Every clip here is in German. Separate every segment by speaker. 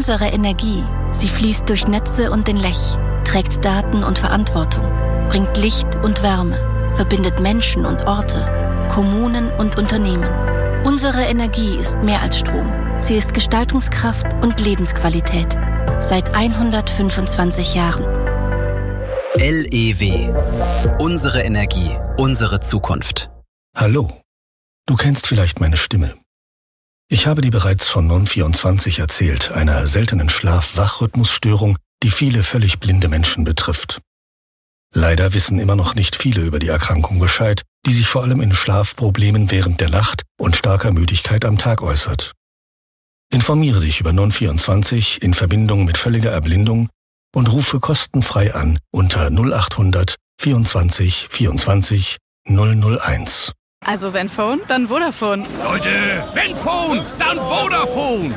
Speaker 1: Unsere Energie, sie fließt durch Netze und den Lech, trägt Daten und Verantwortung, bringt Licht und Wärme, verbindet Menschen und Orte, Kommunen und Unternehmen. Unsere Energie ist mehr als Strom. Sie ist Gestaltungskraft und Lebensqualität. Seit 125 Jahren.
Speaker 2: LEW. Unsere Energie, unsere Zukunft.
Speaker 3: Hallo. Du kennst vielleicht meine Stimme. Ich habe dir bereits von Non24 erzählt, einer seltenen Schlaf-Wach-Rhythmusstörung, die viele völlig blinde Menschen betrifft. Leider wissen immer noch nicht viele über die Erkrankung Bescheid, die sich vor allem in Schlafproblemen während der Nacht und starker Müdigkeit am Tag äußert. Informiere dich über Non24 in Verbindung mit völliger Erblindung und rufe kostenfrei an unter 0800 24 24 001.
Speaker 4: Also wenn Phone, dann Vodafone.
Speaker 5: Leute, wenn Phone, dann Vodafone.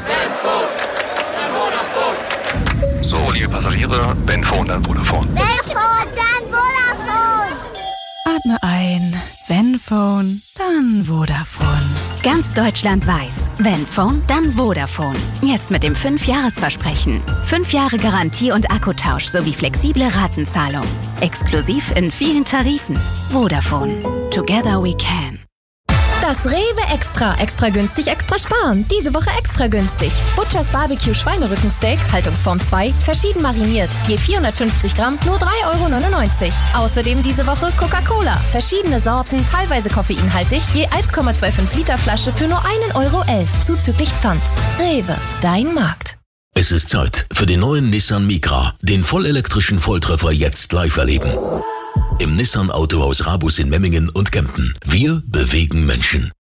Speaker 6: So, liebe Passagiere, wenn Phone, dann Vodafone.
Speaker 7: Wenn Phone, dann Vodafone.
Speaker 4: Atme ein. Wenn Phone, dann Vodafone.
Speaker 8: Ganz Deutschland weiß, wenn Phone, dann Vodafone. Jetzt mit dem 5-Jahres-Versprechen. 5 Jahre Garantie und Akkutausch sowie flexible Ratenzahlung. Exklusiv in vielen Tarifen. Vodafone. Together we can.
Speaker 9: Das Rewe Extra. Extra günstig, extra sparen. Diese Woche extra günstig. Butchers Barbecue Schweinerückensteak, Haltungsform 2, verschieden mariniert. Je 450 Gramm, nur 3,99 €. Außerdem diese Woche Coca-Cola. Verschiedene Sorten, teilweise koffeinhaltig, je 1,25 Liter Flasche für nur 1,11 € zuzüglich Pfand. Rewe, dein Markt.
Speaker 10: Es ist Zeit für den neuen Nissan Micra, den vollelektrischen Volltreffer jetzt live erleben. Im Nissan Autohaus Rabus in Memmingen und Kempten. Wir bewegen Menschen.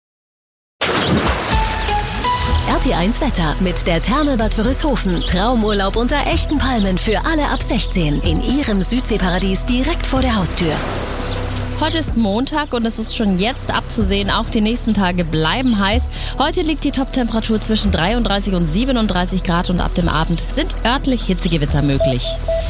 Speaker 11: RT1 Wetter mit der Therme Bad Wörishofen. Traumurlaub unter echten Palmen für alle ab 16 in ihrem Südseeparadies direkt vor der Haustür.
Speaker 12: Heute ist Montag und es ist schon jetzt abzusehen, auch die nächsten Tage bleiben heiß. Heute liegt die Toptemperatur zwischen 33 und 37 Grad und ab dem Abend sind örtlich Hitzegewitter möglich.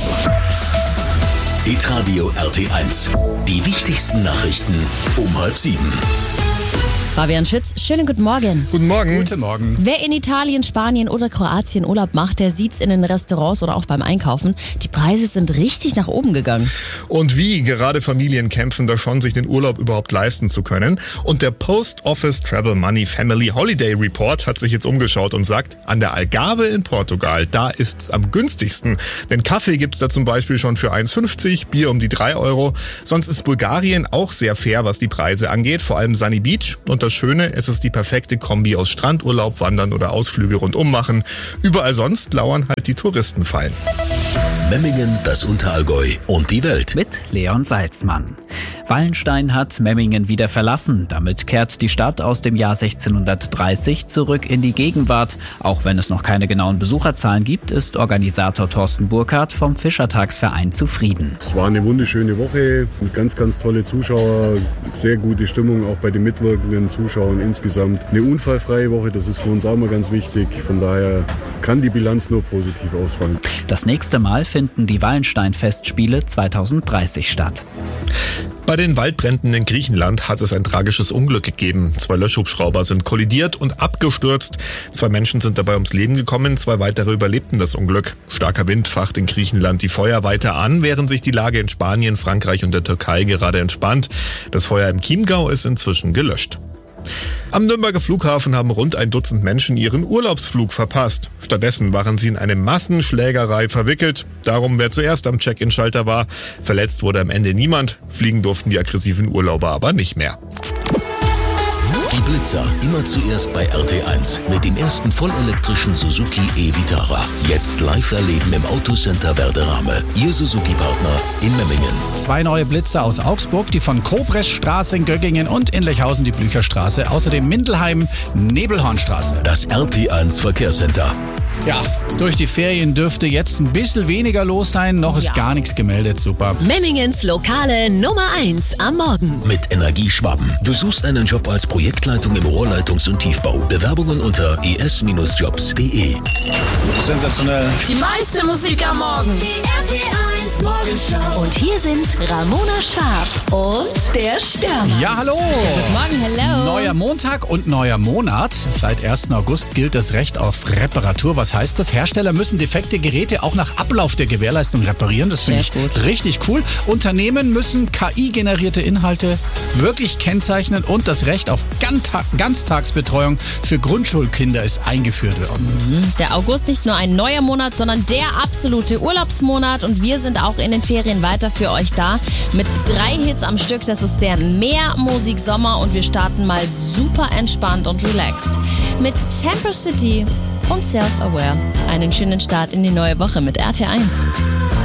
Speaker 10: Hitradio RT1. Die wichtigsten Nachrichten um 6:30.
Speaker 12: Fabian Schütz, schönen guten Morgen.
Speaker 13: Guten Morgen.
Speaker 14: Guten Morgen.
Speaker 12: Wer in Italien, Spanien oder Kroatien Urlaub macht, der sieht's in den Restaurants oder auch beim Einkaufen. Die Preise sind richtig nach oben gegangen.
Speaker 13: Und wie gerade Familien kämpfen da schon, sich den Urlaub überhaupt leisten zu können. Und der Post Office Travel Money Family Holiday Report hat sich jetzt umgeschaut und sagt, an der Algarve in Portugal, da ist's am günstigsten. Denn Kaffee gibt's da zum Beispiel schon für 1,50, Bier um die 3 €. Sonst ist Bulgarien auch sehr fair, was die Preise angeht, vor allem Sunny Beach. Und das Schöne, es ist die perfekte Kombi aus Strandurlaub, Wandern oder Ausflüge rundum machen. Überall sonst lauern halt die Touristenfallen.
Speaker 10: Memmingen, das Unterallgäu und die Welt.
Speaker 15: Mit Leon Salzmann. Wallenstein hat Memmingen wieder verlassen. Damit kehrt die Stadt aus dem Jahr 1630 zurück in die Gegenwart. Auch wenn es noch keine genauen Besucherzahlen gibt, ist Organisator Thorsten Burkhardt vom Fischertagsverein zufrieden.
Speaker 16: Es war eine wunderschöne Woche, ganz, ganz tolle Zuschauer, sehr gute Stimmung auch bei den mitwirkenden Zuschauern insgesamt. Eine unfallfreie Woche, das ist für uns auch mal ganz wichtig. Von daher kann die Bilanz nur positiv ausfallen.
Speaker 15: Das nächste Mal finden die Wallenstein-Festspiele 2030 statt.
Speaker 13: Bei den Waldbränden in Griechenland hat es ein tragisches Unglück gegeben. 2 Löschhubschrauber sind kollidiert und abgestürzt. 2 Menschen sind dabei ums Leben gekommen, 2 weitere überlebten das Unglück. Starker Wind facht in Griechenland die Feuer weiter an, während sich die Lage in Spanien, Frankreich und der Türkei gerade entspannt. Das Feuer im Chiemgau ist inzwischen gelöscht. Am Nürnberger Flughafen haben rund 1 Dutzend Menschen ihren Urlaubsflug verpasst. Stattdessen waren sie in eine Massenschlägerei verwickelt. Darum, wer zuerst am Check-in-Schalter war. Verletzt wurde am Ende niemand. Fliegen durften die aggressiven Urlauber aber nicht mehr.
Speaker 10: Die Blitzer immer zuerst bei RT1 mit dem ersten vollelektrischen Suzuki e-Vitara. Jetzt live erleben im Autocenter Werderame. Ihr Suzuki-Partner in Memmingen.
Speaker 14: 2 neue Blitzer aus Augsburg, die von Kobresstraße in Göggingen und in Lechhausen die Blücherstraße. Außerdem Mindelheim, Nebelhornstraße.
Speaker 10: Das RT1 Verkehrscenter.
Speaker 14: Ja, durch die Ferien dürfte jetzt ein bisschen weniger los sein. Noch ist gar nichts gemeldet. Super.
Speaker 11: Memmingens lokale Nummer 1 am Morgen.
Speaker 10: Mit Energieschwaben. Du suchst einen Job als Projektleitung im Rohrleitungs- und Tiefbau. Bewerbungen unter es-jobs.de.
Speaker 14: Sensationell.
Speaker 11: Die meiste Musik am Morgen. Die RT1 Und hier sind Ramona Schwarb und der Stürmer.
Speaker 14: Ja, hallo.
Speaker 12: Guten Morgen, hello.
Speaker 14: Neuer Montag und neuer Monat. Seit 1. August gilt das Recht auf Reparatur. Was heißt das? Hersteller müssen defekte Geräte auch nach Ablauf der Gewährleistung reparieren. Das finde ich richtig cool. Unternehmen müssen KI-generierte Inhalte wirklich kennzeichnen und das Recht auf Ganztagsbetreuung für Grundschulkinder ist eingeführt worden.
Speaker 12: Der August nicht nur ein neuer Monat, sondern der absolute Urlaubsmonat und wir sind auch in den Ferien weiter für euch da mit 3 Hits am Stück. Das ist der Meermusik Sommer und wir starten mal super entspannt und relaxed mit Temper City und Self-Aware. Einen schönen Start in die neue Woche mit RT1.